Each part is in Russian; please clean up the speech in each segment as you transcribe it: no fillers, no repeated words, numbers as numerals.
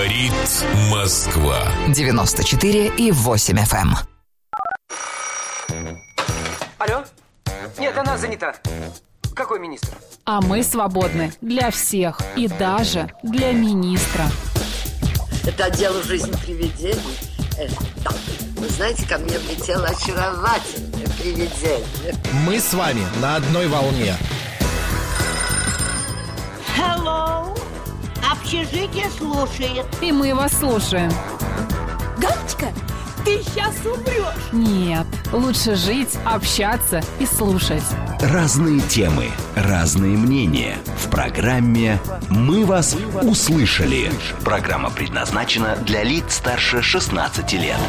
Говорит Москва. 94,8 FM. Алло? Нет, она занята. Какой министр? А мы свободны для всех и даже для министра. Это отдел «Жизнь привидений». Да. Вы знаете, ко мне влетело очаровательное привидение. Мы с вами на одной волне. Hello. Общежитие слушает. И мы вас слушаем. Галочка, ты сейчас умрешь. Нет, лучше жить, общаться и слушать. Разные темы, разные мнения. В программе «Мы вас услышали». Программа предназначена для лиц старше 16 лет.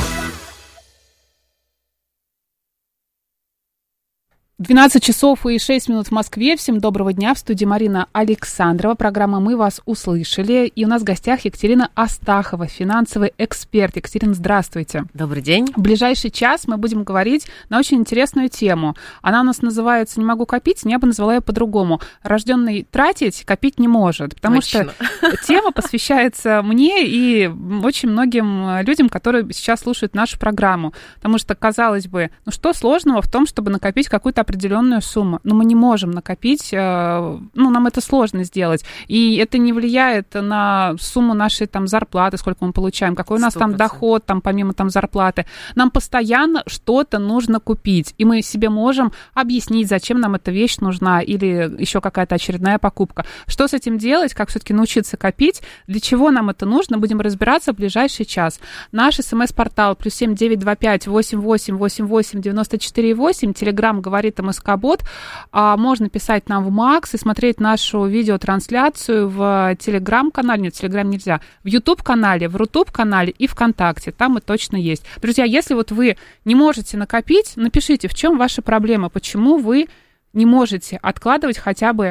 12 часов и 6 минут в Москве. Всем доброго дня. В студии Марина Александрова. Программа «Мы вас услышали». И у нас в гостях Екатерина Астахова, финансовый эксперт. Екатерина, здравствуйте. Добрый день. В ближайший час мы будем говорить на очень интересную тему. Она у нас называется «Не могу копить», но я бы назвала ее по-другому. Рожденный тратить, копить не может. Потому Точно. что тема посвящается мне и очень многим людям, которые сейчас слушают нашу программу. Потому что, казалось бы, ну что сложного в том, чтобы накопить какую-то определенную сумму, но мы не можем накопить, нам это сложно сделать, и это не влияет на сумму нашей там зарплаты, сколько мы получаем, какой у нас 100%. Там доход, там помимо там зарплаты. Нам постоянно что-то нужно купить, и мы себе можем объяснить, зачем нам эта вещь нужна, или еще какая-то очередная покупка. Что с этим делать, как все-таки научиться копить, для чего нам это нужно, будем разбираться в ближайший час. Наш СМС-портал +7 925 88 88 94 8, Телеграм говорит МСК-бот. Можно писать нам в Макс и смотреть нашу видеотрансляцию в Телеграм-канале. Нет, в Телеграм нельзя. В Ютуб-канале, в Рутуб-канале и ВКонтакте. Там мы точно есть. Друзья, если вот вы не можете накопить, напишите, в чем ваша проблема, почему вы не можете откладывать хотя бы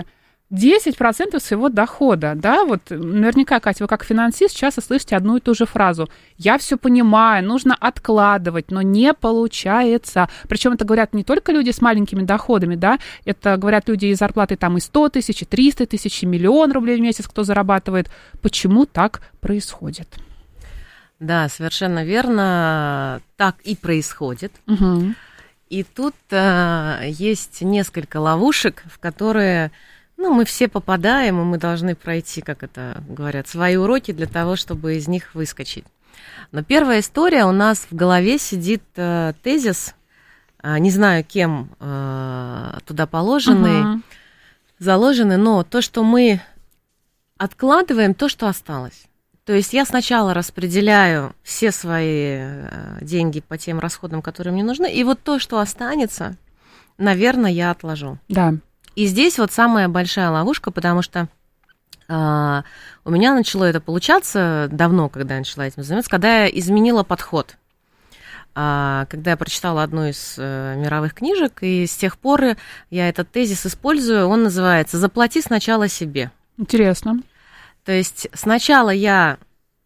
10% своего дохода, да, вот наверняка, Катя, вы как финансист часто слышите одну и ту же фразу. Я все понимаю, нужно откладывать, но не получается. Причем это говорят не только люди с маленькими доходами, да, это говорят люди из зарплаты там и 100 тысяч, и 300 тысяч, и 1 000 000 рублей в месяц, кто зарабатывает. Почему так происходит? Да, совершенно верно, так и происходит. Угу. И тут есть несколько ловушек, в которые... мы все попадаем, и мы должны пройти, как это говорят, свои уроки для того, чтобы из них выскочить. Но первая история, у нас в голове сидит тезис, не знаю, кем туда заложены, но то, что мы откладываем, то, что осталось. То есть я сначала распределяю все свои деньги по тем расходам, которые мне нужны, и вот то, что останется, наверное, я отложу. Да. И здесь вот самая большая ловушка, потому что у меня начало это получаться давно, когда я начала этим заниматься, когда я изменила подход. Когда я прочитала одну из мировых книжек, и с тех пор я этот тезис использую, он называется «Заплати сначала себе». Интересно. То есть сначала я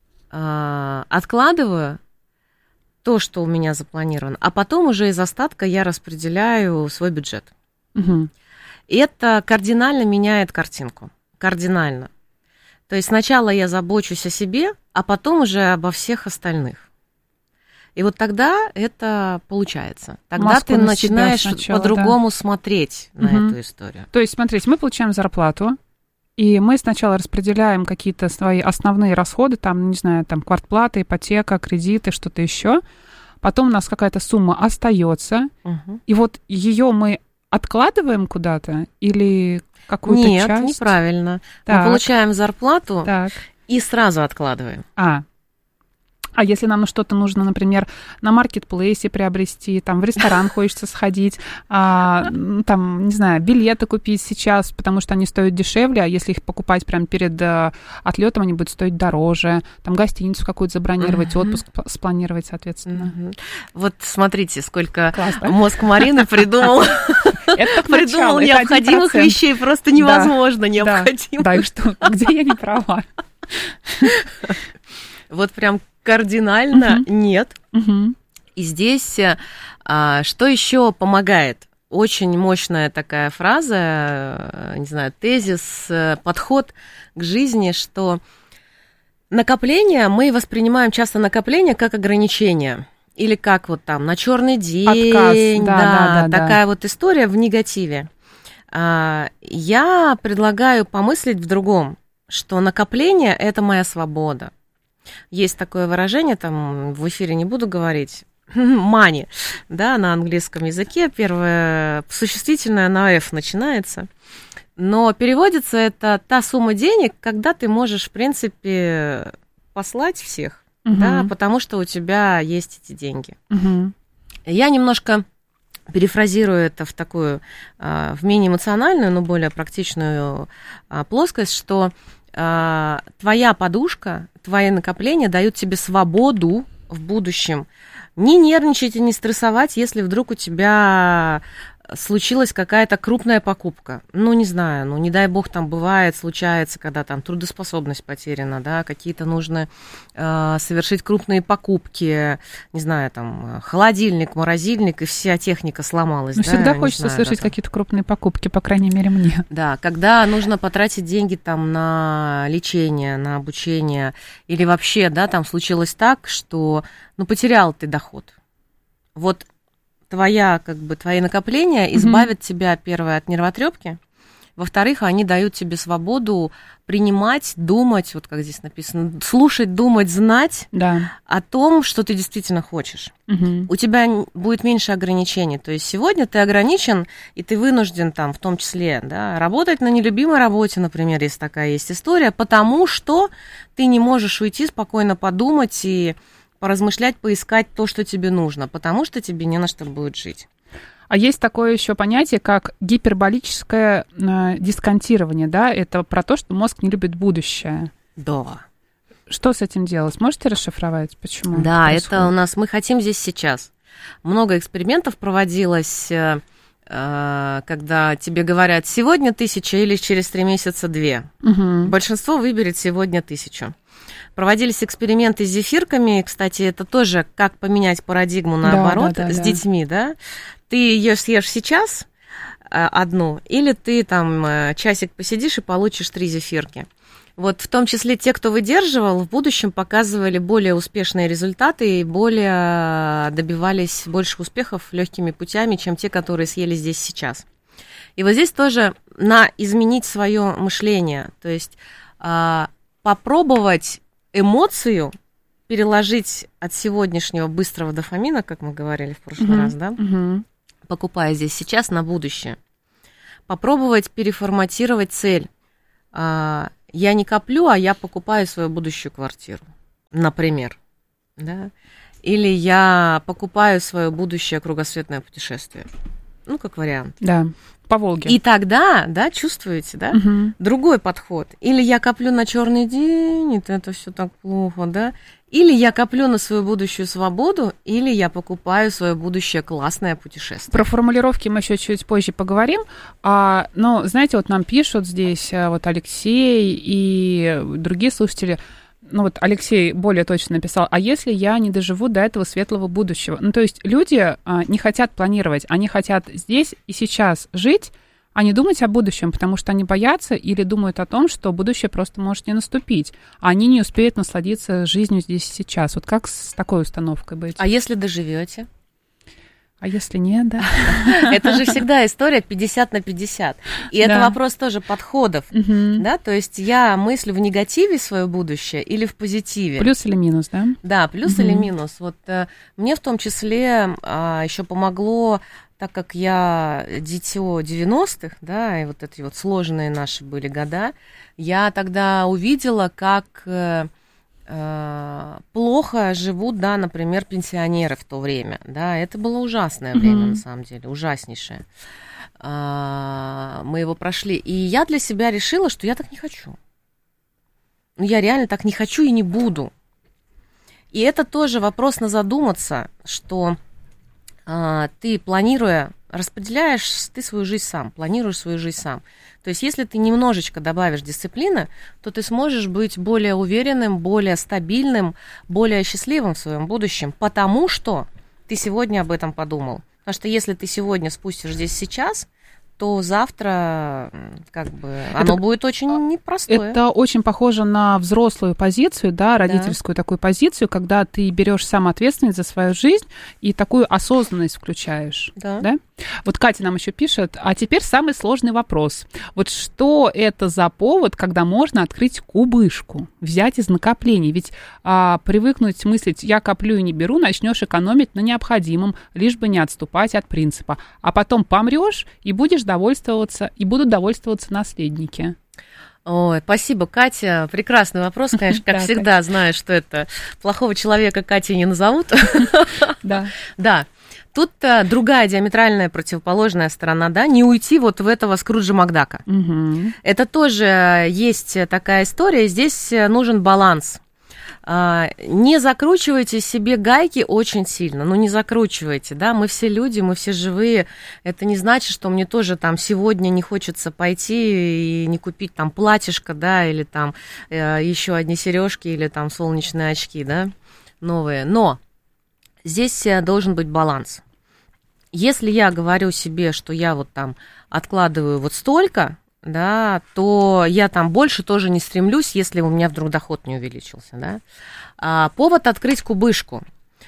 откладываю то, что у меня запланировано, а потом уже из остатка я распределяю свой бюджет. Угу. И это кардинально меняет картинку. Кардинально. То есть сначала я забочусь о себе, а потом уже обо всех остальных. И вот тогда это получается. Тогда Маску ты начинаешь сначала, по-другому смотреть на эту историю. То есть, смотрите, мы получаем зарплату, и мы сначала распределяем какие-то свои основные расходы, там, не знаю, там, квартплата, ипотека, кредиты, что-то еще. Потом у нас какая-то сумма остается, и вот ее мы откладываем куда-то или какую-то часть? Нет, неправильно. Так. Мы получаем зарплату так. и сразу откладываем. А если нам что-то нужно, например, на маркетплейсе приобрести, там в ресторан хочется сходить, там, не знаю, билеты купить сейчас, потому что они стоят дешевле, а если их покупать прямо перед отлетом, они будут стоить дороже, там гостиницу какую-то забронировать, отпуск спланировать, соответственно. Вот смотрите, сколько мозг Марины придумал. Придумал необходимых вещей, просто невозможно необходимых. Да, и что, где я не права? Вот прям кардинально нет. И здесь что еще помогает? Очень мощная такая фраза, не знаю, тезис, подход к жизни, что накопление, мы воспринимаем часто накопление как ограничение. Или как вот там на черный день. Отказ, да, такая вот история в негативе. Я предлагаю помыслить в другом, что накопление – это моя свобода. Есть такое выражение, там в эфире не буду говорить, money, да, на английском языке, первое существительное на F начинается, но переводится это та сумма денег, когда ты можешь, в принципе, послать всех, да, потому что у тебя есть эти деньги. Я немножко перефразирую это в такую, в менее эмоциональную, но более практичную плоскость, что твоя подушка, твои накопления дают тебе свободу в будущем не нервничать и не стрессовать, если вдруг у тебя случилась какая-то крупная покупка. Ну, не знаю, ну, не дай бог, там бывает, случается, когда там трудоспособность потеряна, да, какие-то нужно совершить крупные покупки, не знаю, там, холодильник, морозильник, и вся техника сломалась. Ну, да, всегда хочется совершить какие-то крупные покупки, по крайней мере, мне. Да, когда нужно потратить деньги там на лечение, на обучение, или вообще, да, там случилось так, что, ну, потерял ты доход. Вот твои накопления избавят тебя, первое, от нервотрепки, во-вторых, они дают тебе свободу принимать, думать, вот как здесь написано, слушать, думать, знать о том, что ты действительно хочешь. У тебя будет меньше ограничений. То есть сегодня ты ограничен, и ты вынужден там, в том числе, да, работать на нелюбимой работе, например, если такая есть история, потому что ты не можешь уйти, спокойно подумать и поразмышлять, поискать то, что тебе нужно, потому что тебе не на что будет жить. А есть такое еще понятие, как гиперболическое дисконтирование, да? Это про то, что мозг не любит будущее. Да. Что с этим делать? Можете расшифровать, почему? Да, это у нас мы хотим здесь сейчас. Много экспериментов проводилось, когда тебе говорят, сегодня 1000 или через 3 месяца 2. Большинство выберет сегодня 1000. Проводились эксперименты с зефирками. Кстати, это тоже как поменять парадигму наоборот с детьми, да? Ты ее съешь сейчас одну, или ты там часик посидишь и получишь 3 зефирки. Вот в том числе те, кто выдерживал, в будущем показывали более успешные результаты и более добивались больших успехов легкими путями, чем те, которые съели здесь сейчас. И вот здесь тоже изменить свое мышление, то есть попробовать эмоцию переложить от сегодняшнего быстрого дофамина, как мы говорили в прошлый раз, да, покупая здесь сейчас на будущее. Попробовать переформатировать цель. Я не коплю, а я покупаю свою будущую квартиру, например. Да? Или я покупаю свое будущее кругосветное путешествие. Ну, как вариант. Да, по Волге. И тогда, да, чувствуете, да, другой подход. Или я коплю на черный день, это все так плохо, да. Или я коплю на свою будущую свободу, или я покупаю свое будущее классное путешествие. Про формулировки мы еще чуть позже поговорим. Но, знаете, вот нам пишут здесь вот Алексей и другие слушатели. Ну вот Алексей более точно написал, а если я не доживу до этого светлого будущего? Ну то есть люди не хотят планировать, они хотят здесь и сейчас жить, а не думать о будущем, потому что они боятся или думают о том, что будущее просто может не наступить, а они не успеют насладиться жизнью здесь и сейчас. Вот как с такой установкой быть? А если доживете? А если нет, да? Это же всегда история 50 на 50. И это вопрос тоже подходов. Да? То есть я мыслю в негативе свое будущее или в позитиве. Плюс или минус, да? Да, плюс или минус. Вот мне в том числе еще помогло, так как я дитё 90-х, да, и вот эти вот сложные наши были года, я тогда увидела, как плохо живут, да, например, пенсионеры в то время, да, это было ужасное время, на самом деле, ужаснейшее. Мы его прошли, и я для себя решила, что я так не хочу. Ну, я реально так не хочу и не буду. И это тоже вопрос на задуматься, что ты, планируя, распределяешь ты свою жизнь сам, планируешь свою жизнь сам. То есть если ты немножечко добавишь дисциплины, то ты сможешь быть более уверенным, более стабильным, более счастливым в своем будущем, потому что ты сегодня об этом подумал. Потому что если ты сегодня спустишь здесь сейчас, то завтра как бы оно будет очень непростое. Это очень похоже на взрослую позицию, да, родительскую такую позицию, когда ты берешь сам ответственность за свою жизнь и такую осознанность включаешь. Да. Вот Катя нам еще пишет, а теперь самый сложный вопрос. Вот что это за повод, когда можно открыть кубышку, взять из накоплений? Ведь привыкнуть мыслить, я коплю и не беру, начнешь экономить на необходимом, лишь бы не отступать от принципа. А потом помрешь и будешь довольствоваться, и будут довольствоваться наследники. Ой, спасибо, Катя. Прекрасный вопрос, конечно, как всегда, знаю, что это плохого человека Катей не назовут. Да. Тут другая диаметральная противоположная сторона, да, не уйти вот в этого Скруджа Макдака. Это тоже есть такая история, здесь нужен баланс. Не закручивайте себе гайки очень сильно, не закручивайте, да, мы все люди, мы все живые, это не значит, что мне тоже там сегодня не хочется пойти и не купить там платьишко, да, или там еще одни сережки, или там солнечные очки, да, новые, но здесь должен быть баланс. Если я говорю себе, что я вот там откладываю вот столько, да, то я там больше тоже не стремлюсь, если у меня вдруг доход не увеличился, да. Повод открыть кубышку.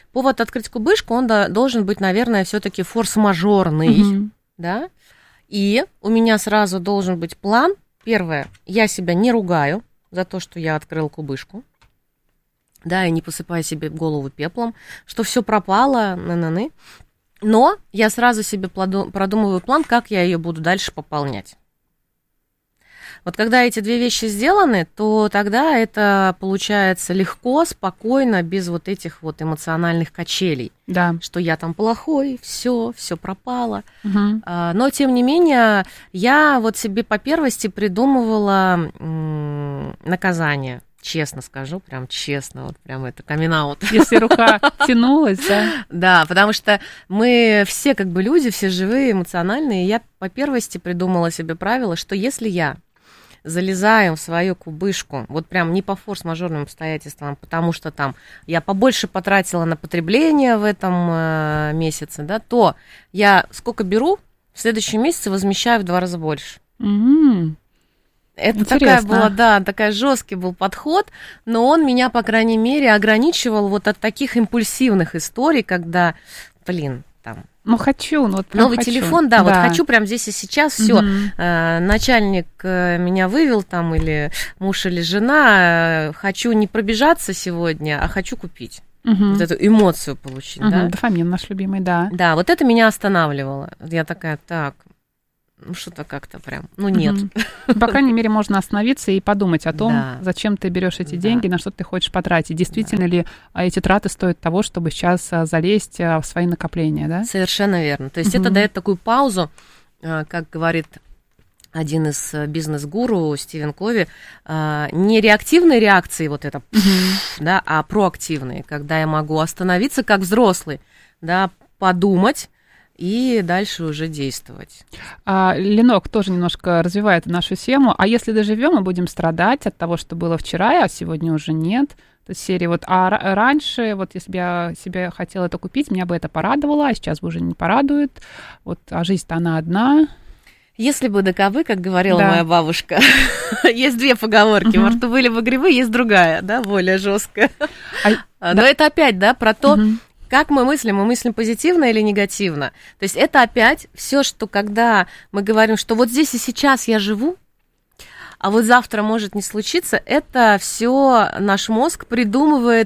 Он должен быть, наверное, все-таки форс-мажорный, да. И у меня сразу должен быть план. Первое, я себя не ругаю за то, что я открыл кубышку, да, и не посыпаю себе голову пеплом, что все пропало, но я сразу себе продумываю план, как я ее буду дальше пополнять. Вот когда эти две вещи сделаны, то тогда это получается легко, спокойно, без вот этих вот эмоциональных качелей. Да. Что я там плохой, все пропало. Но, тем не менее, я вот себе по первости придумывала наказание. Честно скажу, прям честно, вот прям это камин-аут. Если рука тянулась, да? Да, потому что мы все как бы люди, все живые, эмоциональные, и я по первости придумала себе правило, что если я залезаю в свою кубышку, вот прям не по форс-мажорным обстоятельствам, потому что там я побольше потратила на потребление в этом месяце, да, то я сколько беру, в следующем месяце возмещаю в 2 раза больше. Это такая жесткий был подход, но он меня, по крайней мере, ограничивал вот от таких импульсивных историй, когда, там... хочу, новый телефон, да, вот хочу прям здесь и сейчас, все, начальник меня вывел там, или муж, или жена, хочу не пробежаться сегодня, а хочу купить. Вот эту эмоцию получить, да. Дофамин наш любимый, да. Да, вот это меня останавливало. Я такая, что-то как-то прям, нет. По крайней мере, можно остановиться и подумать о том, зачем ты берешь эти деньги, на что ты хочешь потратить. Действительно ли эти траты стоят того, чтобы сейчас залезть в свои накопления, да? Совершенно верно. То есть это дает такую паузу, как говорит один из бизнес-гуру Стивен Кови, не реактивные реакции вот это, да, а проактивные, когда я могу остановиться как взрослый, да, подумать, и дальше уже действовать. Ленок тоже немножко развивает нашу тему. А если доживем, мы будем страдать от того, что было вчера, а сегодня уже нет. То есть серии раньше, вот если бы я себе хотела это купить, меня бы это порадовало, а сейчас бы уже не порадует. А жизнь-то она одна. Если бы да ковы, как говорила моя бабушка, есть 2 поговорки. Во рту были бы грибы, есть другая, да, более жесткая. Но это опять, да, про то, как мы мыслим позитивно или негативно. То есть это опять все, что когда мы говорим, что вот здесь и сейчас я живу, а вот завтра может не случиться, это все наш мозг придумывает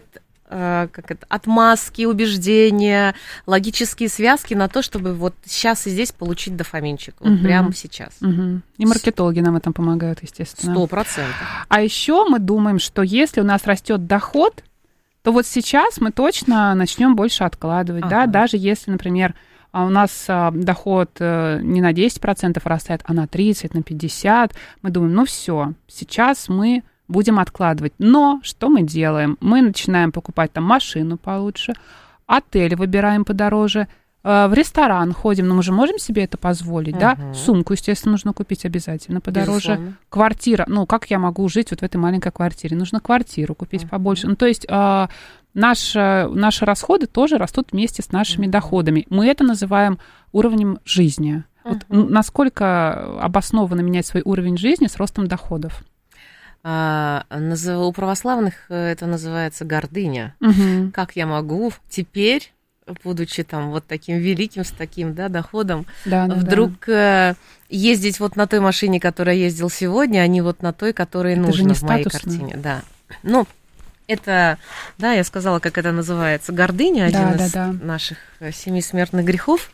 отмазки, убеждения, логические связки на то, чтобы вот сейчас и здесь получить дофаминчик, вот прямо сейчас. И маркетологи нам в этом помогают, естественно. 100%. А еще мы думаем, что если у нас растет доход, то вот сейчас мы точно начнем больше откладывать, да, даже если, например, у нас доход не на 10% растет, а на 30%, на 50%, мы думаем, все, сейчас мы будем откладывать. Но что мы делаем? Мы начинаем покупать там машину получше, отель выбираем подороже, в ресторан ходим, но мы же можем себе это позволить, да? Сумку, естественно, нужно купить обязательно подороже. Безусловно. Квартира, как я могу жить вот в этой маленькой квартире? Нужно квартиру купить побольше. То есть наши расходы тоже растут вместе с нашими доходами. Мы это называем уровнем жизни. Вот насколько обоснованно менять свой уровень жизни с ростом доходов? У православных это называется гордыня. Как я могу теперь, будучи там вот таким великим, с таким, да, доходом, вдруг ездить вот на той машине, которая ездил сегодня, а не вот на той, которая нужна в моей картине. Да. Ну, это, да, я сказала, как это называется, гордыня, один из наших 7 смертных грехов.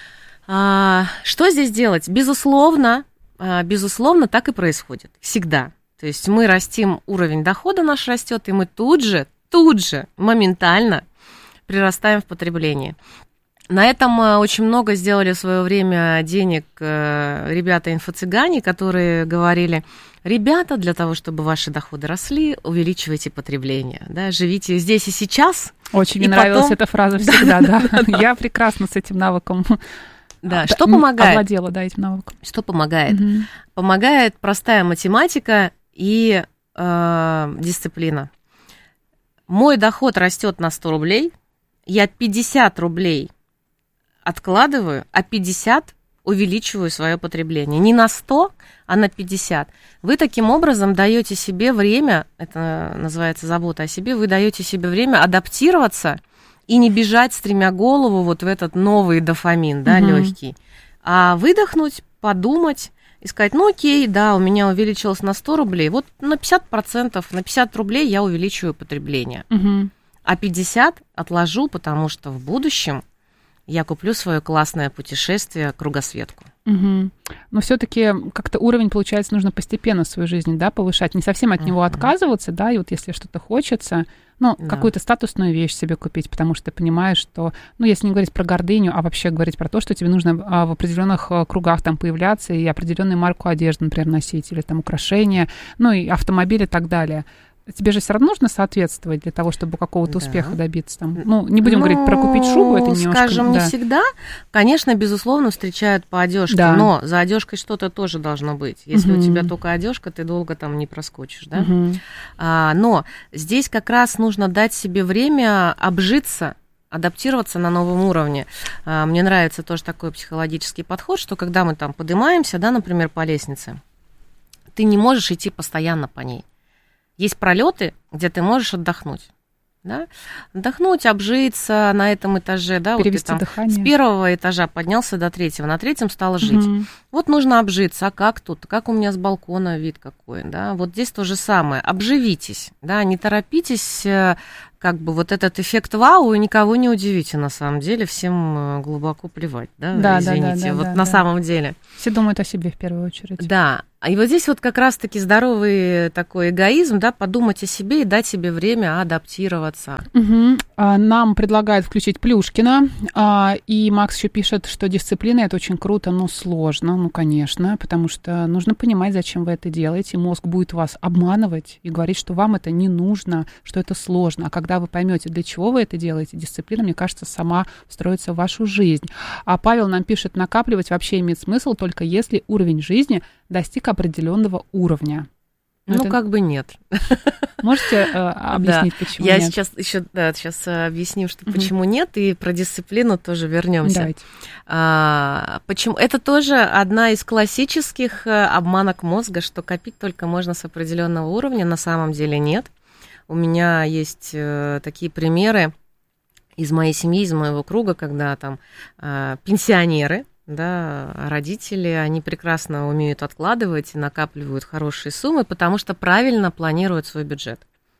Что здесь делать? Безусловно, так и происходит. Всегда. То есть мы растим, уровень дохода наш растет, и мы тут же, моментально прирастаем в потреблении. На этом очень много сделали в свое время денег ребята-инфо-цыгане, которые говорили: ребята, для того, чтобы ваши доходы росли, увеличивайте потребление, да, живите здесь и сейчас. Очень мне нравилась эта фраза всегда, да. Я прекрасно с этим навыком. Да, что помогает? Овладела, да, этим навыком. Что помогает? Помогает простая математика и дисциплина. Мой доход растет на 100 рублей, я 50 рублей откладываю, а 50 увеличиваю свое потребление. Не на 100, а на 50. Вы таким образом даете себе время, это называется забота о себе, вы даете себе время адаптироваться и не бежать, стремя голову вот в этот новый дофамин, да, легкий, а выдохнуть, подумать и сказать: ну окей, да, у меня увеличилось на 100 рублей, вот на 50%, на 50 рублей я увеличиваю потребление, а 50 отложу, потому что в будущем я куплю свое классное путешествие, кругосветку. Но все-таки как-то уровень, получается, нужно постепенно в своей жизни, да, повышать, не совсем от него отказываться, да, и вот если что-то хочется, ну, какую-то статусную вещь себе купить, потому что ты понимаешь, что, ну, если не говорить про гордыню, а вообще говорить про то, что тебе нужно в определенных кругах там появляться и определенную марку одежды, например, носить, или там украшения, ну, и автомобиль и так далее. Тебе же все равно нужно соответствовать для того, чтобы какого-то успеха добиться. Там. Ну, не будем говорить про купить шубу, это немножко... Скажем, не всегда. Конечно, безусловно, встречают по одежке, но за одежкой что-то тоже должно быть. Если у тебя только одежка, ты долго там не проскочишь, да? Но здесь как раз нужно дать себе время обжиться, адаптироваться на новом уровне. Мне нравится тоже такой психологический подход, что когда мы там поднимаемся, да, например, по лестнице, ты не можешь идти постоянно по ней. Есть пролеты, где ты можешь отдохнуть. Да? Отдохнуть, обжиться на этом этаже. Да? Перевести вот ты там дыхание. С 1-го этажа поднялся до 3-го, на 3-м стало жить. Вот нужно обжиться. А как тут? Как у меня с балкона вид какой? Да? Вот здесь то же самое. Обживитесь. Да? Не торопитесь, как бы вот этот эффект вау, и никого не удивите, на самом деле. Всем глубоко плевать. Да? Извините, вот на самом деле. Все думают о себе в первую очередь. Да. И вот здесь вот как раз-таки здоровый такой эгоизм, да, подумать о себе и дать себе время адаптироваться. Нам предлагают включить Плюшкина, и Макс еще пишет, что дисциплина — это очень круто, но сложно, ну, конечно, потому что нужно понимать, зачем вы это делаете. Мозг будет вас обманывать и говорить, что вам это не нужно, что это сложно. А когда вы поймете, для чего вы это делаете, дисциплина, мне кажется, сама встроится в вашу жизнь. А Павел нам пишет: накапливать вообще имеет смысл только если уровень жизни достиг определенного уровня. Ну, это... как бы нет. Можете объяснить, почему я нет? сейчас объясню, что почему нет, и про дисциплину тоже вернемся. Почему? Это тоже одна из классических обманок мозга, что копить только можно с определенного уровня. На самом деле нет. У меня есть такие примеры из моей семьи, из моего круга, когда там пенсионеры, да, родители, они прекрасно умеют откладывать и накапливают хорошие суммы, потому что правильно планируют свой бюджет.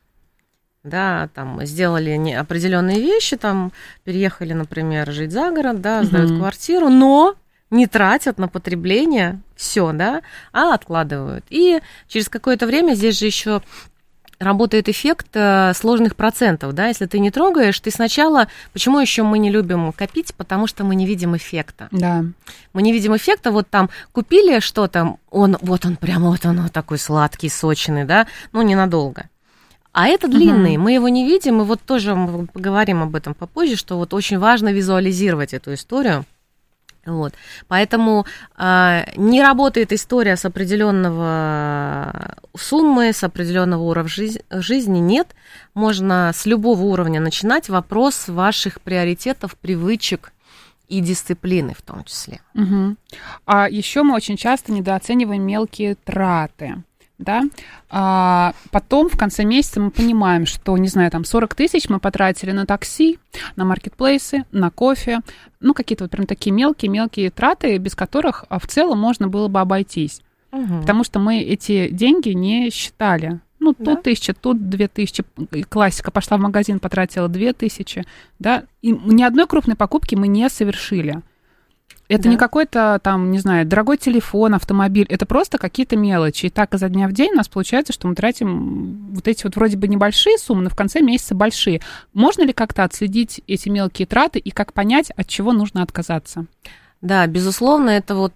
Да, там сделали определенные вещи, там переехали, например, жить за город, да, сдают квартиру, но не тратят на потребление все, да, а откладывают. И через какое-то время здесь же еще работает эффект сложных процентов, да, если ты не трогаешь, ты сначала... Почему еще мы не любим копить? Потому что мы не видим эффекта. Да. Мы не видим эффекта, вот там купили что-то, он прямо вот он такой сладкий, сочный, да, ну, ненадолго. А это длинный, мы его не видим, и вот тоже мы поговорим об этом попозже, что вот очень важно визуализировать эту историю. Вот. Поэтому не работает история с определенного суммы, с определенного уровня жизни, нет. Можно с любого уровня начинать. Вопрос ваших приоритетов, привычек, и дисциплины в том числе. Угу. А еще мы очень часто недооцениваем мелкие траты. Да? Потом в конце месяца мы понимаем, что, не знаю, там 40 тысяч мы потратили на такси, на маркетплейсы, на кофе, ну, какие-то вот прям такие мелкие траты, без которых в целом можно было бы обойтись. Угу. Потому что мы эти деньги не считали. Ну, тут 1000, тут 2000. Классика, пошла в магазин, потратила 2000. Да? И ни одной крупной покупки мы не совершили. Это не какой-то там, не знаю, дорогой телефон, автомобиль. Это просто какие-то мелочи. И так изо дня в день у нас получается, что мы тратим вот эти вот вроде бы небольшие суммы, но в конце месяца большие. Можно ли как-то отследить эти мелкие траты и как понять, от чего нужно отказаться? Да, безусловно, это вот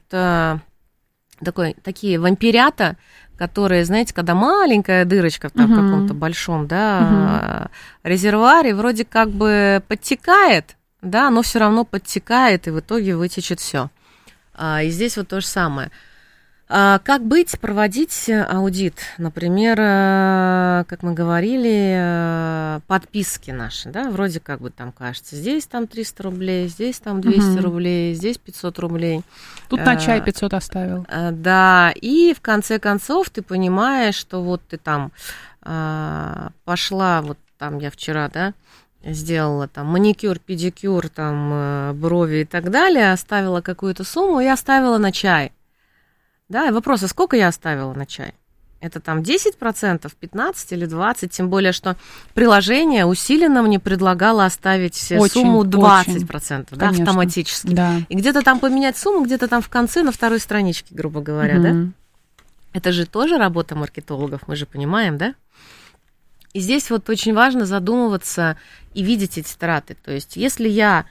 такие вампирята, которые, знаете, когда маленькая дырочка в каком-то большом, резервуаре вроде как бы подтекает, да, но все равно подтекает, и в итоге вытечет все. И здесь вот то же самое. Как быть, проводить аудит? Например, как мы говорили, подписки наши, да, вроде как бы там кажется, здесь там 300 рублей, здесь там 200 рублей, здесь 500 рублей. Тут на чай 500 оставил. Да, и в конце концов ты понимаешь, что вот ты там пошла, вот там я вчера, да, сделала там маникюр, педикюр, там брови и так далее, оставила какую-то сумму и оставила на чай. Да, и вопрос, а сколько я оставила на чай? Это там 10%, 15% или 20%, тем более, что приложение усиленно мне предлагало оставить сумму 20%, да, автоматически. Да. И где-то там поменять сумму, где-то там в конце, на второй страничке, грубо говоря, да? Это же тоже работа маркетологов, мы же понимаем, да? И здесь вот очень важно задумываться и видеть эти траты. То есть, если я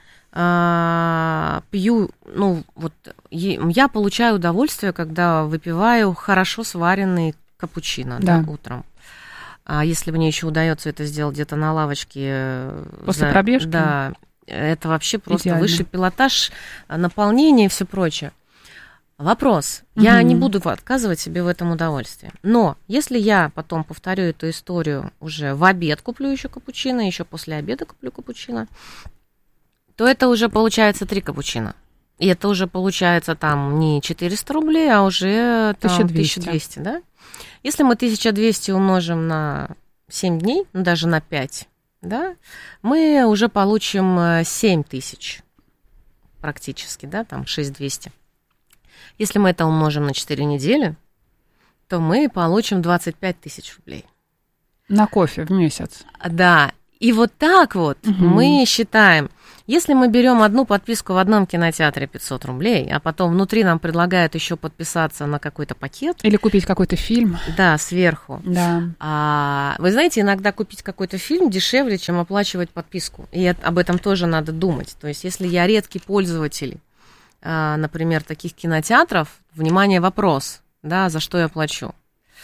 пью, ну, вот я получаю удовольствие, когда выпиваю хорошо сваренный капучино, да, утром. А если мне еще удается это сделать где-то на лавочке после пробежки, да, это вообще просто идеально. Высший пилотаж, наполнение и все прочее. Вопрос. Я не буду отказывать себе в этом удовольствии. Но если я потом повторю эту историю уже в обед, куплю еще капучино, еще после обеда куплю капучино, то это уже получается 3 капучино. И это уже получается там не 400 рублей, а уже там 1200, да? Если мы 1200 умножим на 7 дней, ну даже на 5, да, мы уже получим 7000 практически, да, там 6200. Если мы это умножим на 4 недели, то мы получим 25 тысяч рублей. На кофе в месяц. Да, и вот так вот мы считаем, если мы берем одну подписку в одном кинотеатре 500 рублей, а потом внутри нам предлагают еще подписаться на какой-то пакет. Или купить какой-то фильм. Да, сверху. Да. Вы знаете, иногда купить какой-то фильм дешевле, чем оплачивать подписку. И об этом тоже надо думать. То есть, если я редкий пользователь, например, таких кинотеатров, внимание, вопрос, да, за что я плачу.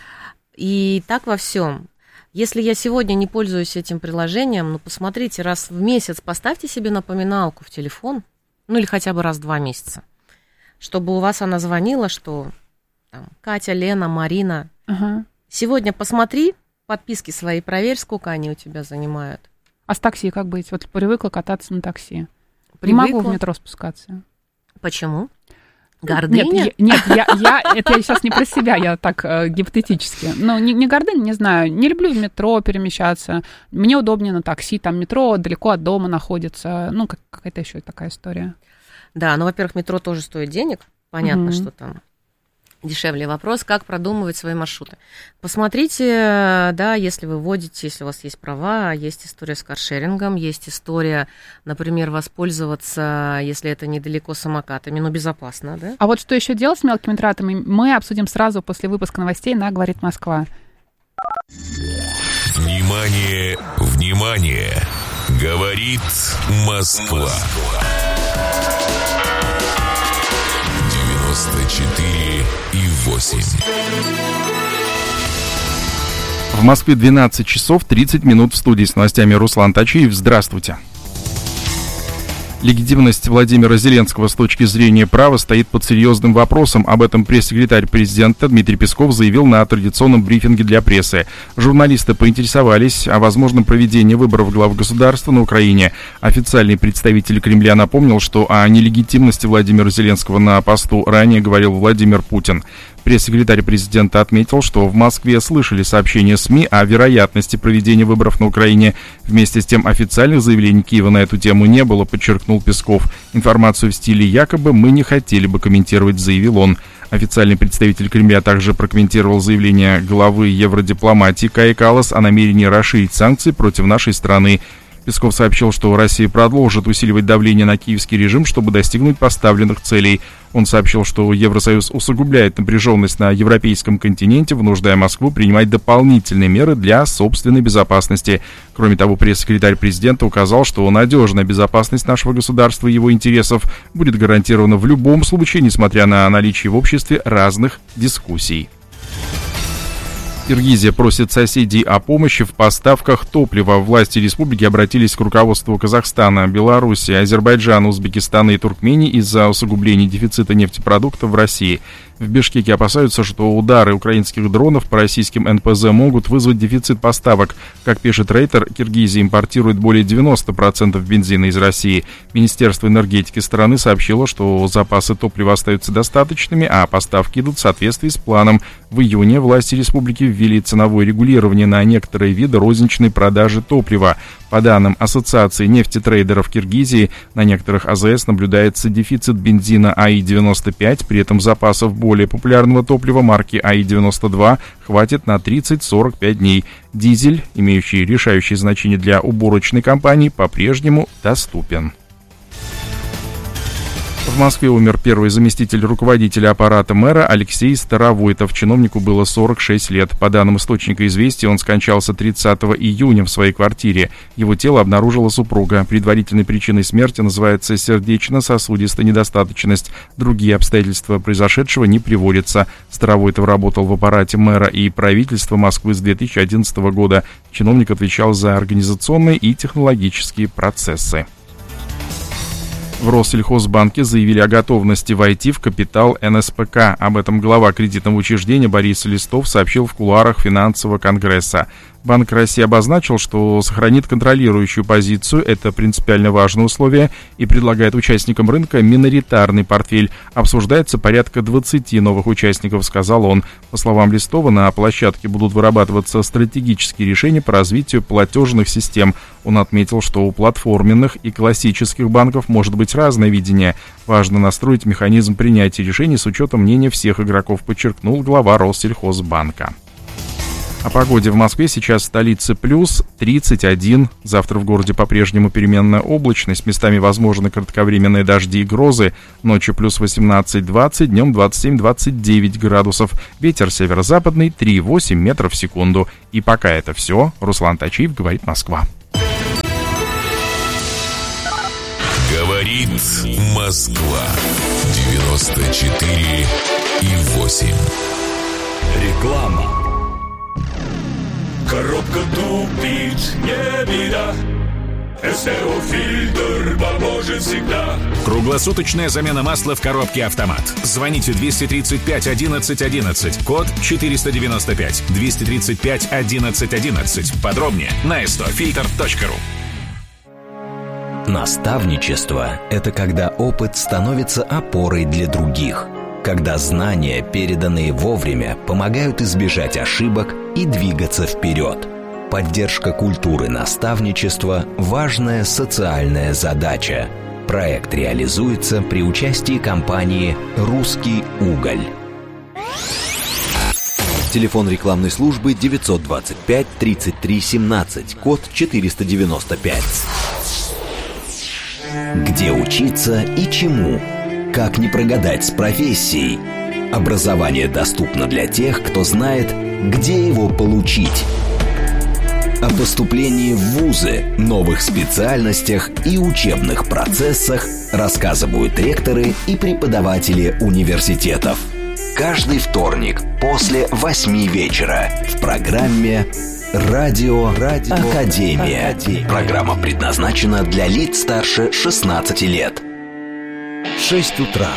И так во всем. Если я сегодня не пользуюсь этим приложением, ну, посмотрите, раз в месяц поставьте себе напоминалку в телефон, ну, или хотя бы раз в 2 месяца, чтобы у вас она звонила, что там, Катя, Лена, Марина, сегодня посмотри, подписки свои проверь, сколько они у тебя занимают. А с такси как быть? Вот привыкла кататься на такси. Не могу в метро спускаться. Почему? Гордыня? Нет, это я сейчас не про себя, я так гипотетически. Но не гордыня, не знаю. Не люблю в метро перемещаться. Мне удобнее на такси. Там метро далеко от дома находится. Ну, какая-то еще такая история. Да, ну, во-первых, метро тоже стоит денег. Понятно, что там дешевле. Вопрос, как продумывать свои маршруты. Посмотрите, да, если вы водите, если у вас есть права, есть история с каршерингом, есть история, например, воспользоваться, если это недалеко, самокатами, но безопасно, да? А вот что еще делать с мелкими тратами, мы обсудим сразу после выпуска новостей на «Говорит Москва». Внимание, внимание! Говорит Москва. 94,8. В Москве 12 часов 30 минут, в студии с новостями Руслан Тачиев. Здравствуйте. Легитимность Владимира Зеленского с точки зрения права стоит под серьезным вопросом. Об этом пресс-секретарь президента Дмитрий Песков заявил на традиционном брифинге для прессы. Журналисты поинтересовались о возможном проведении выборов глав государства на Украине. Официальный представитель Кремля напомнил, что о нелегитимности Владимира Зеленского на посту ранее говорил Владимир Путин. Пресс-секретарь президента отметил, что в Москве слышали сообщения СМИ о вероятности проведения выборов на Украине. Вместе с тем официальных заявлений Киева на эту тему не было, подчеркнул Песков. Информацию в стиле «якобы мы не хотели бы комментировать», заявил он. Официальный представитель Кремля также прокомментировал заявление главы евродипломатии Каи Каллас о намерении расширить санкции против нашей страны. Песков сообщил, что Россия продолжит усиливать давление на киевский режим, чтобы достигнуть поставленных целей. Он сообщил, что Евросоюз усугубляет напряженность на европейском континенте, вынуждая Москву принимать дополнительные меры для собственной безопасности. Кроме того, пресс-секретарь президента указал, что надежная безопасность нашего государства и его интересов будет гарантирована в любом случае, несмотря на наличие в обществе разных дискуссий. Киргизия просит соседей о помощи в поставках топлива. Власти республики обратились к руководству Казахстана, Беларуси, Азербайджана, Узбекистана и Туркмении из-за усугубления дефицита нефтепродуктов в России. В Бишкеке опасаются, что удары украинских дронов по российским НПЗ могут вызвать дефицит поставок. Как пишет Рейтер, Киргизия импортирует более 90% бензина из России. Министерство энергетики страны сообщило, что запасы топлива остаются достаточными, а поставки идут в соответствии с планом. В июне власти республики ввели ценовое регулирование на некоторые виды розничной продажи топлива. По данным Ассоциации нефтетрейдеров Киргизии, на некоторых АЗС наблюдается дефицит бензина АИ-95, при этом запасов более популярного топлива марки АИ-92 хватит на 30-45 дней. Дизель, имеющий решающее значение для уборочной компании, по-прежнему доступен. В Москве умер первый заместитель руководителя аппарата мэра Алексей Старовойтов. Чиновнику было 46 лет. По данным источника «Известий», он скончался 30 июня в своей квартире. Его тело обнаружила супруга. Предварительной причиной смерти называется сердечно-сосудистая недостаточность. Другие обстоятельства произошедшего не приводятся. Старовойтов работал в аппарате мэра и правительства Москвы с 2011 года. Чиновник отвечал за организационные и технологические процессы. В Россельхозбанке заявили о готовности войти в капитал НСПК. Об этом глава кредитного учреждения Борис Листов сообщил в кулуарах финансового конгресса. Банк России обозначил, что сохранит контролирующую позицию, это принципиально важное условие, и предлагает участникам рынка миноритарный портфель. Обсуждается порядка 20 новых участников, сказал он. По словам Листова, на площадке будут вырабатываться стратегические решения по развитию платежных систем. Он отметил, что у платформенных и классических банков может быть разное видение. Важно настроить механизм принятия решений с учетом мнения всех игроков, подчеркнул глава Россельхозбанка. О погоде в Москве сейчас в столице плюс 31. Завтра в городе по-прежнему переменная облачность. Местами возможны кратковременные дожди и грозы. Ночью плюс 18-20, днем 27-29 градусов. Ветер северо-западный 3,8 метров в секунду. И пока это все. Руслан Тачиев, говорит Москва. Говорит Москва. 94,8. Реклама. Коробка тупит, не беда. СТО-фильтр поможет всегда. Круглосуточная замена масла в коробке «Автомат». Звоните 235 11 11, код 495, 235 11 11. Подробнее на stofilter.ru. Наставничество – это когда опыт становится опорой для других. Когда знания, переданные вовремя, помогают избежать ошибок и двигаться вперед. Поддержка культуры наставничества – важная социальная задача. Проект реализуется при участии компании «Русский уголь». Телефон рекламной службы 925 33 17, код 495. Где учиться и чему? Как не прогадать с профессией? Образование доступно для тех, кто знает, где его получить. О поступлении в вузы, новых специальностях и учебных процессах рассказывают ректоры и преподаватели университетов. Каждый вторник после 8 вечера в программе Радио Академия. Программа предназначена для лиц старше 16 лет. 6 утра.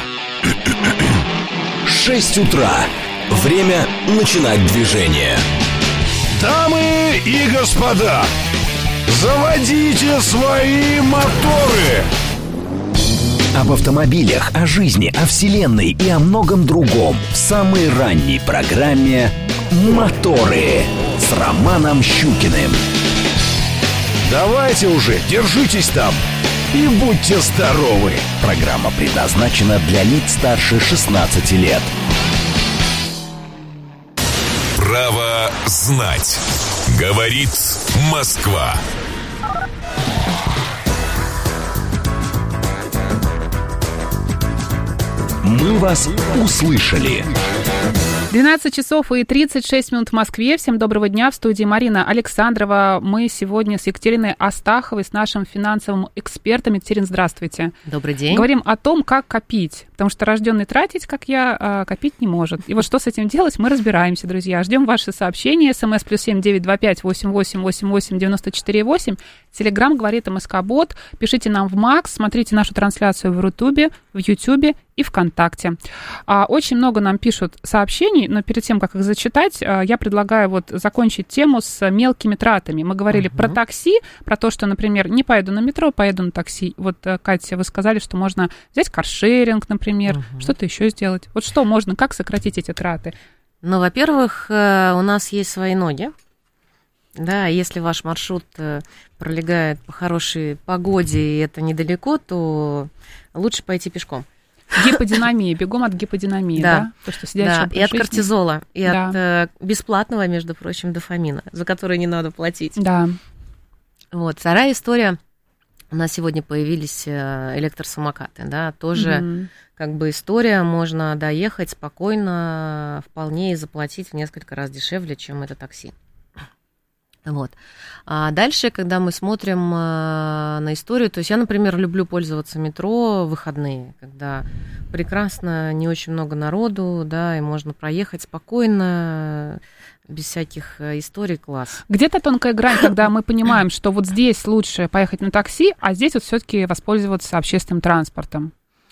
6 утра. Время начинать движение. Дамы и господа, заводите свои моторы. Об автомобилях, о жизни, о вселенной и о многом другом в самой ранней программе «Моторы» с Романом Щукиным. Давайте уже, держитесь там и будьте здоровы. Программа предназначена для лиц старше 16 лет. Право знать. Говорит Москва. Мы вас услышали. 12 часов и 36 минут в Москве. Всем доброго дня. В студии Марина Александрова. Мы сегодня с Екатериной Астаховой, с нашим финансовым экспертом. Екатерина, здравствуйте. Добрый день. Говорим о том, как копить. Потому что рожденный тратить, как я, копить не может. И вот что с этим делать, мы разбираемся, друзья. Ждем ваши сообщения. СМС +7 925 88 88 94 8. Телеграм говорит МСК-бот. Пишите нам в Макс. Смотрите нашу трансляцию в Рутубе, в Ютубе и ВКонтакте. Очень много нам пишут сообщений, но перед тем, как их зачитать, я предлагаю вот закончить тему с мелкими тратами. Мы говорили про такси, про то, что, например, не поеду на метро, поеду на такси. Вот, Катя, вы сказали, что можно взять каршеринг, например, что-то еще сделать. Вот что можно, как сократить эти траты? Ну, во-первых, у нас есть свои ноги. Да, если ваш маршрут пролегает по хорошей погоде и это недалеко, то лучше пойти пешком. Гиподинамия, бегом от гиподинамии, да? То, что да, и от кортизола, и от бесплатного, между прочим, дофамина, за который не надо платить. Да. Вот, вторая история. У нас сегодня появились электросамокаты, да, тоже как бы история, можно доехать спокойно, вполне и заплатить в несколько раз дешевле, чем это такси. Вот. А дальше, когда мы смотрим на историю, то есть я, например, люблю пользоваться метро в выходные, когда прекрасно, не очень много народу, да, и можно проехать спокойно, без всяких историй, класс. Где-то тонкая грань, когда мы понимаем, что вот здесь лучше поехать на такси, а здесь вот все-таки воспользоваться общественным транспортом.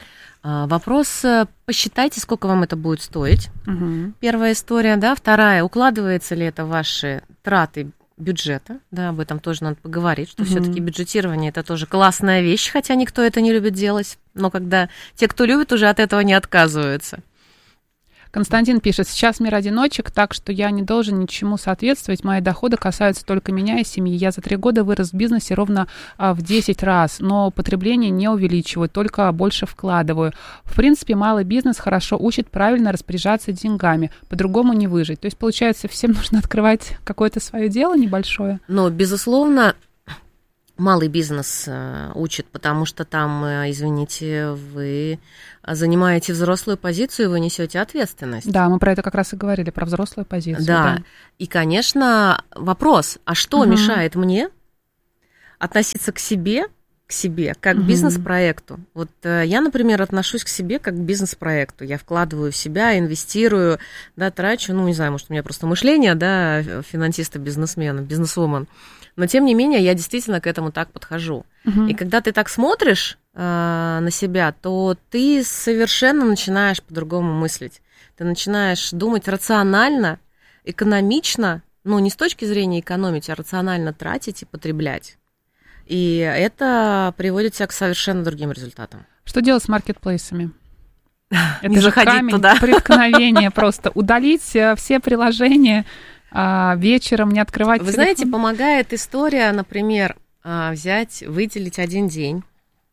Вопрос, посчитайте, сколько вам это будет стоить. Первая история, да. Вторая, укладывается ли это в ваши траты бюджета, да, об этом тоже надо поговорить, что все-таки бюджетирование это тоже классная вещь, хотя никто это не любит делать, но когда те, кто любит, уже от этого не отказываются. Константин пишет, сейчас мир одиночек, так что я не должен ничему соответствовать, мои доходы касаются только меня и семьи. Я за 3 года вырос в бизнесе ровно в 10 раз, но потребление не увеличиваю, только больше вкладываю. В принципе, малый бизнес хорошо учит правильно распоряжаться деньгами, по-другому не выжить. То есть, получается, всем нужно открывать какое-то свое дело небольшое? Но, безусловно, малый бизнес учит, потому что там, извините, вы занимаете взрослую позицию, вы несете ответственность. Да, мы про это как раз и говорили, про взрослую позицию. Да, и, конечно, вопрос, а что мешает мне относиться к себе как к бизнес-проекту? Вот я, например, отношусь к себе как к бизнес-проекту. Я вкладываю в себя, инвестирую, да, трачу, ну, не знаю, может, у меня просто мышление, да, финансиста-бизнесмена, бизнесвумен. Но, тем не менее, я действительно к этому так подхожу. И когда ты так смотришь на себя, то ты совершенно начинаешь по-другому мыслить. Ты начинаешь думать рационально, экономично, ну, не с точки зрения экономить, а рационально тратить и потреблять. И это приводит тебя к совершенно другим результатам. Что делать с маркетплейсами? Не заходить туда. Преткновение просто. Удалить все приложения, вечером не открывать телефон. Вы знаете, помогает история, например, взять, выделить один день.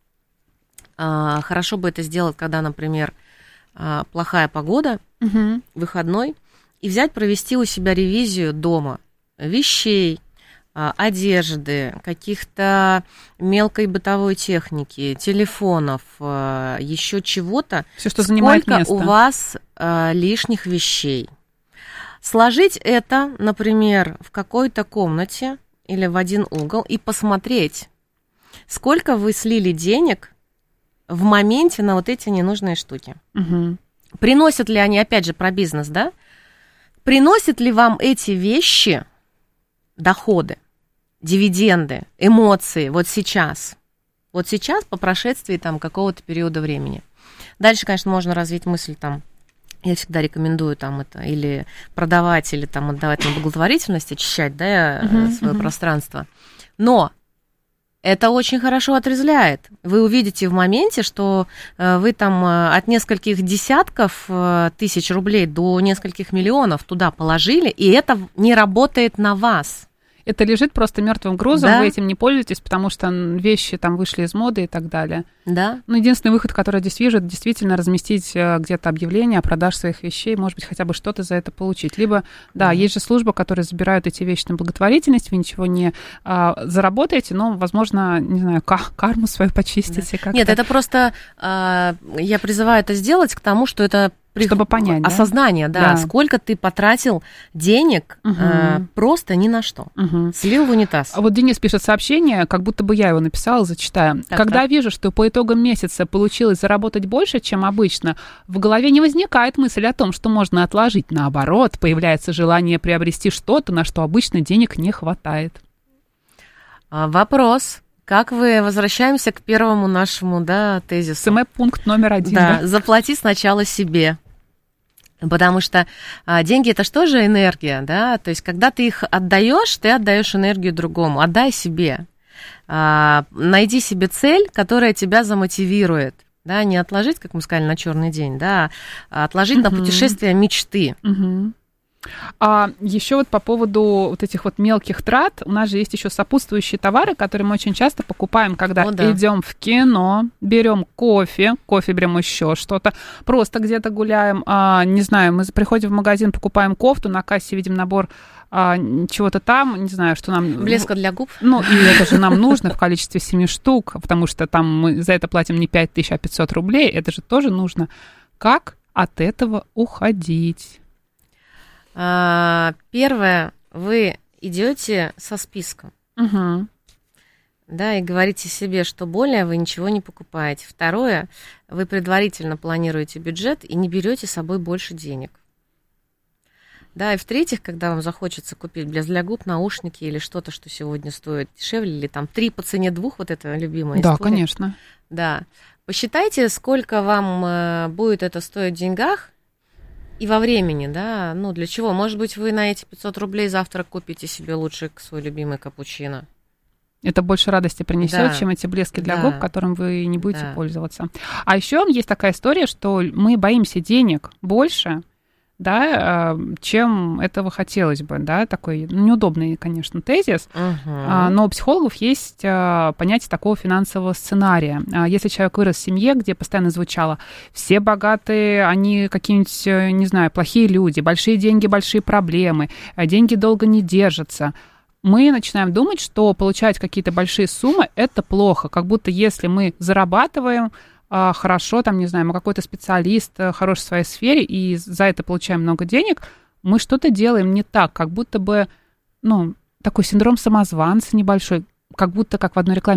Хорошо бы это сделать, когда, например, плохая погода, выходной, и взять, провести у себя ревизию дома вещей, одежды, каких-то мелкой бытовой техники, телефонов, еще чего-то. Все, что занимает сколько место. У вас лишних вещей. Сложить это, например, в какой-то комнате или в один угол и посмотреть, сколько вы слили денег в моменте на вот эти ненужные штуки. Приносят ли они, опять же, про бизнес, да? Приносят ли вам эти вещи доходы, дивиденды, эмоции вот сейчас по прошествии там какого-то периода времени. Дальше, конечно, можно развить мысль там, я всегда рекомендую там это или продавать, или там отдавать на благотворительность, очищать, да, свое пространство. Но это очень хорошо отрезвляет. Вы увидите в моменте, что вы там от нескольких десятков тысяч рублей до нескольких миллионов туда положили, и это не работает на вас. Это лежит просто мертвым грузом, да. Вы этим не пользуетесь, потому что вещи там вышли из моды и так далее. Да. Ну, единственный выход, который я здесь вижу, это действительно разместить где-то объявление о продаже своих вещей, может быть, хотя бы что-то за это получить. Либо, да, есть же служба, которая забирают эти вещи на благотворительность, вы ничего не заработаете, но, возможно, не знаю, карму свою почистите. Да. Нет, это просто, я призываю это сделать к тому, что это чтобы понять, осознание, да, сколько ты потратил денег просто ни на что. Слил в унитаз. А вот Денис пишет сообщение, как будто бы я его написала, зачитаю. Когда вижу, что по итогам месяца получилось заработать больше, чем обычно, в голове не возникает мысль о том, что можно отложить. Наоборот, появляется желание приобрести что-то, на что обычно денег не хватает. Вопрос. Как вы, возвращаемся к первому нашему, да, тезису. СМ-пункт номер 1. Да, заплати сначала себе. Потому что деньги — это что же энергия, да? То есть, когда ты их отдаешь, ты отдаешь энергию другому. Отдай себе. Найди себе цель, которая тебя замотивирует. Да? Не отложить, как мы сказали, на черный день, да, а отложить на путешествие мечты. А еще вот по поводу вот этих вот мелких трат, у нас же есть еще сопутствующие товары, которые мы очень часто покупаем, когда идем в кино, берем кофе берем еще что-то, просто где-то гуляем, не знаю, мы приходим в магазин, покупаем кофту, на кассе видим набор чего-то там, не знаю, что нам... Блеска для губ. Ну, и это же нам нужно в количестве 7 штук, потому что там мы за это платим не 5000, а 500 рублей, это же тоже нужно. Как от этого уходить? Первое, вы идете со списком, да, и говорите себе, что более вы ничего не покупаете. Второе, вы предварительно планируете бюджет и не берете с собой больше денег. Да, и в-третьих, когда вам захочется купить блеск для губ, наушники или что-то, что сегодня стоит дешевле, или там 3 по цене 2, вот это любимая история. Да, конечно. Да, посчитайте, сколько вам будет это стоить в деньгах, и во времени, да, ну для чего? Может быть, вы на эти 500 рублей завтра купите себе лучше свой любимый капучино. Это больше радости принесет, чем эти блески для губ, которым вы не будете пользоваться. А еще есть такая история, что мы боимся денег больше, да, чем этого хотелось бы, да, такой неудобный, конечно, тезис, но у психологов есть понятие такого финансового сценария. Если человек вырос в семье, где постоянно звучало «все богатые, они какие-нибудь, не знаю, плохие люди, большие деньги, большие проблемы, деньги долго не держатся», мы начинаем думать, что получать какие-то большие суммы – это плохо, как будто если мы зарабатываем хорошо, там, не знаю, мы какой-то специалист, хороший в своей сфере, и за это получаем много денег, мы что-то делаем не так, как будто бы, ну, такой синдром самозванца небольшой, как будто, как в одной рекламе